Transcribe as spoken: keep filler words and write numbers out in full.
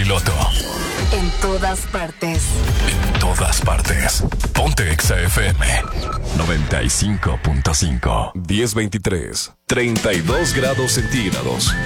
piloto. En todas partes. En todas partes. Ponte Exa F M noventa y cinco punto cinco. diez veintitrés. treinta y dos grados centígrados.